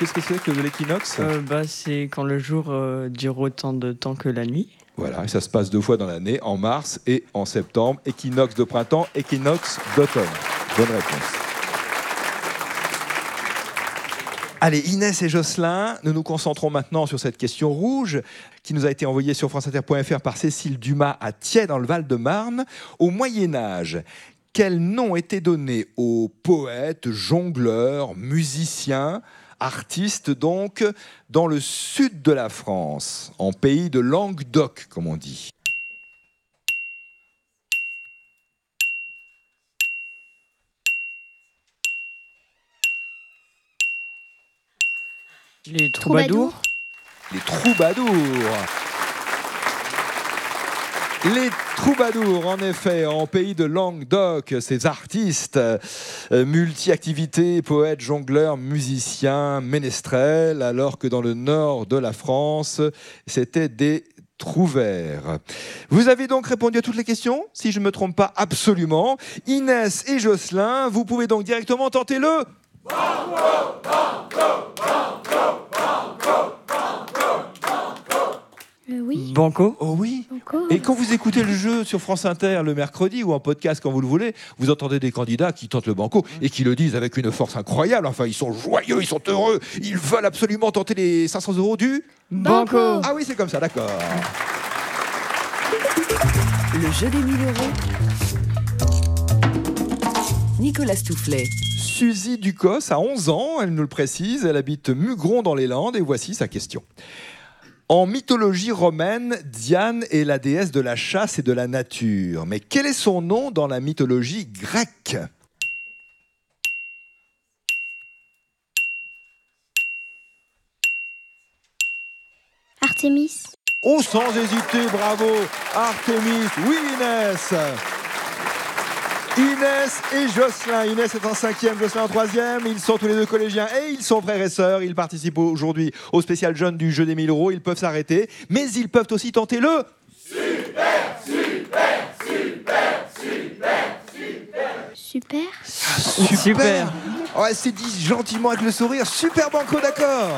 Qu'est-ce que c'est que l'équinoxe ? C'est quand le jour dure autant de temps que la nuit. Voilà, et ça se passe 2 fois dans l'année, en mars et en septembre. Équinoxe de printemps, équinoxe d'automne. Bonne réponse. Allez, Inès et Jocelyn, nous nous concentrons maintenant sur cette question rouge qui nous a été envoyée sur franceinter.fr par Cécile Dumas à Thiais dans le Val-de-Marne. Au Moyen-Âge, quel nom était donné aux poètes, jongleurs, musiciens, artistes donc, dans le sud de la France, en pays de Languedoc, comme on dit ? Les troubadours. Les troubadours. Les troubadours, en effet, en pays de Languedoc, ces artistes multi-activités, poètes, jongleurs, musiciens, ménestrels, alors que dans le nord de la France, c'était des trouvères. Vous avez donc répondu à toutes les questions, si je ne me trompe pas absolument. Inès et Jocelyn, vous pouvez donc directement tenter le... Oui. Banco. Oh oui. Banco. Et quand vous écoutez le jeu sur France Inter le mercredi ou en podcast quand vous le voulez, vous entendez des candidats qui tentent le banco et qui le disent avec une force incroyable. Enfin, ils sont joyeux, ils sont heureux, ils veulent absolument tenter les 500 € du... Banco. Ah oui, c'est comme ça, d'accord. Le jeu des 1000 €. Nicolas Stoufflet. Suzy Ducos a 11 ans, elle nous le précise, elle habite Mugron dans les Landes et voici sa question. En mythologie romaine, Diane est la déesse de la chasse et de la nature. Mais quel est son nom dans la mythologie grecque ? Artémis. Oh, sans hésiter, bravo, Artémis. Oui, Inès. Inès et Jocelyn. Inès est en 5e, Jocelyn en 3e. Ils sont tous les deux collégiens et ils sont frères et sœurs. Ils participent aujourd'hui au spécial jeune du jeu des 1000 €. Ils peuvent s'arrêter, mais ils peuvent aussi tenter le... Super. Super. Ouais, c'est dit gentiment avec le sourire. Super banco, d'accord.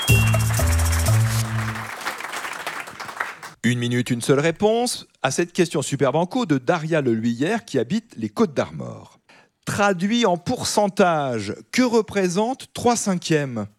1 minute, une seule réponse à cette question super banco de Daria Leluyère qui habite les Côtes-d'Armor. Traduit en pourcentage, que représente 3/5?